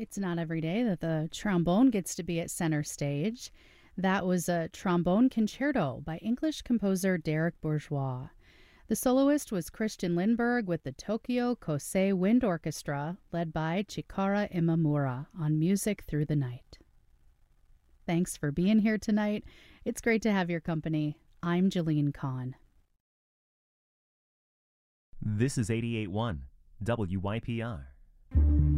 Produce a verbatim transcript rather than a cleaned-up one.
It's not every day that the trombone gets to be at center stage. That was a trombone concerto by English composer Derek Bourgeois. The soloist was Christian Lindberg with the Tokyo Kosei Wind Orchestra, led by Chikara Imamura on Music Through the Night. Thanks for being here tonight. It's great to have your company. I'm Jalene Kahn. This is eighty-eight point one W Y P R.